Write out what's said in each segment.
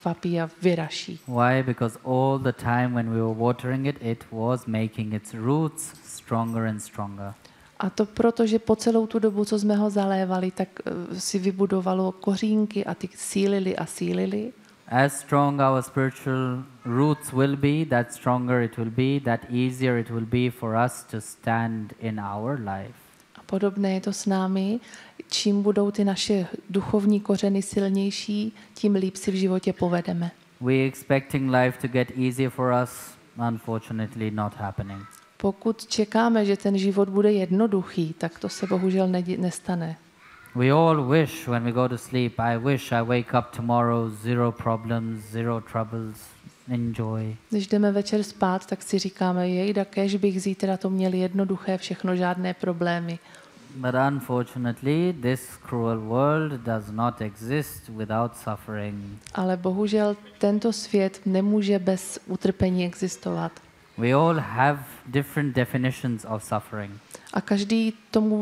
a vyraší. Why? Because all the time when we were watering it, it was making its roots stronger and stronger. A to proto, že po celou tu dobu, co jsme ho zalévali, tak si vybudovalo kořínky a ty sílily a sílily. As strong our spiritual roots will be, that stronger it will be, that easier it will be for us to stand in our life. A podobné je to s námi. Čím budou ty naše duchovní kořeny silnější, tím líp si v životě povedeme. We expecting life to get easier for us, unfortunately not happening. Pokud čekáme, že ten život bude jednoduchý, tak to se bohužel nestane. We all wish when we go to sleep, I wish I wake up tomorrow, zero problems, zero troubles, enjoy. Když jdeme večer spát, tak si říkáme, jejda, kéž bych zítra to měl jednoduché, všechno, žádné problémy. But unfortunately, this cruel world does not exist without suffering. Ale bohužel tento svět nemůže bez utrpení existovat. We all have different definitions of suffering. A každý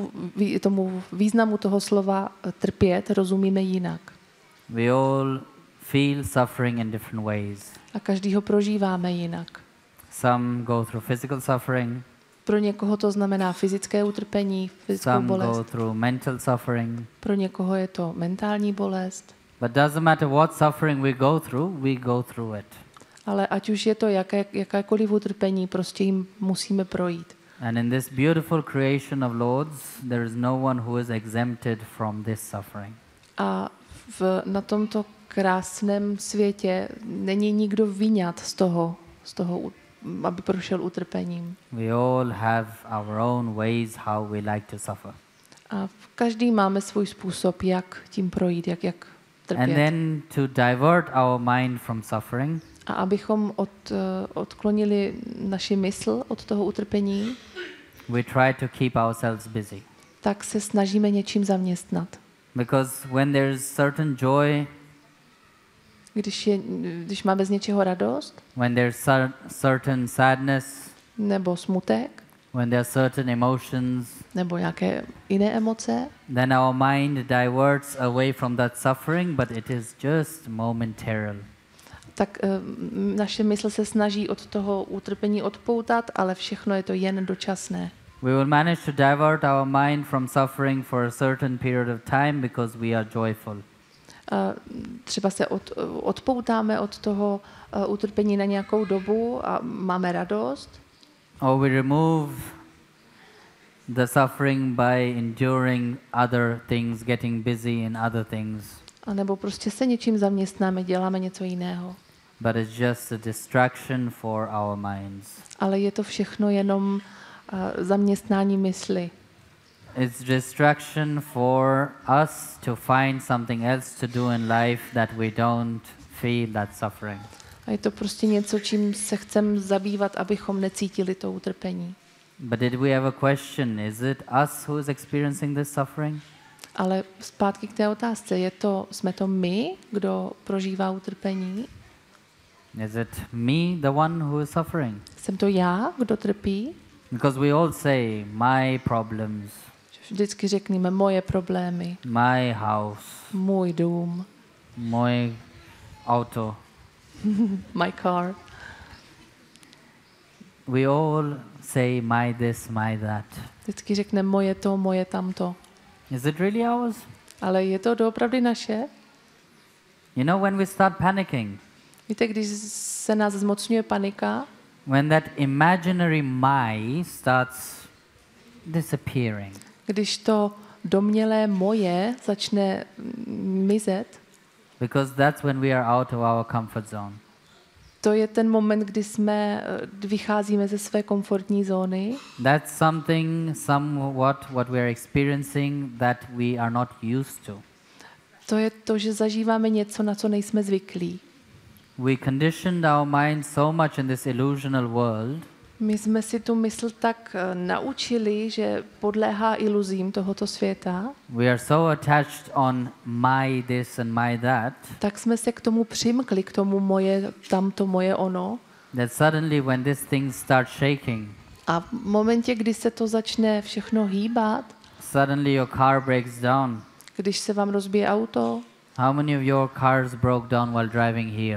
tomu významu toho slova trpět rozumíme jinak. We all feel suffering in different ways. A každý ho prožíváme jinak. Some go through physical suffering. Pro někoho to znamená fyzické utrpení, fyzickou Some bolest. go through mental suffering. Pro někoho je to mentální bolest. But doesn't matter what suffering we go through it. Ale ať už je to jakékoliv utrpení, prostě jim musíme projít. And in this beautiful creation of Lord's, there is no one who is exempted from this suffering. A na tomto krásném světě není nikdo vyňat z toho, aby prošel utrpením. We all have our own ways how we like to suffer. A každý máme svůj způsob, jak tím projít, jak trpět. And then to divert our mind from suffering, A abychom odklonili naši mysl od toho utrpení, we try to keep ourselves busy. tak se snažíme něčím zaměstnat. Because when there's certain joy, Když máme z něčeho radost, when there's certain sadness, nebo smutek, when there are certain emotions, nebo nějaké jiné emoce, then our mind diverts away from that suffering, but it is just momentarily. tak naše mysl se snaží od toho utrpení odpoutat, ale všechno je to jen dočasné. We will manage to divert our mind from suffering for a certain period of time because we are joyful. Třeba se odpoutáme od toho utrpení na nějakou dobu a máme radost. Or we remove the suffering by enduring other things, getting busy in other things. A nebo prostě se něčím zaměstnáme, děláme něco jiného. But it's just a distraction for our minds. Ale je to všechno jenom zaměstnání mysli. It's distraction for us to find something else to do in life that we don't feel that suffering. A je to prostě něco, čím se chceme zabývat, abychom necítili to utrpení. But did we ever question, is it us who is experiencing this suffering? Ale zpátky k té otázce, jsme to my, kdo prožívá utrpení? Is it me, the one who is suffering? Jsem to já, kdo trpí? Because we all say, my problems, Vždycky řekneme moje problémy, my house, můj dům, můj auto. my car. We all say, my this, my that. Vždycky řekneme moje to, moje tamto. Is it really ours? Ale je to doopravdy naše? You know, when we start panicking, Víte, když se nás zmocňuje panika, when that imaginary my starts disappearing, když to domnělé moje začne mizet, because that's when we are out of our comfort zone. to je ten moment, kdy vycházíme ze své komfortní zóny. That's somewhat what we are experiencing that we are not used to. To je to, že zažíváme něco, na co nejsme zvyklí. We conditioned our mind so much in this illusional world My jsme si tu mysl tak naučili, že podléhá iluzím tohoto světa, we are so attached on my this and my that, tak jsme se k tomu přimkli, k tomu moje tamto, moje ono. that suddenly when these things start shaking, A v momentě, kdy se to začne všechno hýbat, suddenly your car breaks down. když se vám rozbije auto, How many of your cars broke down while driving here?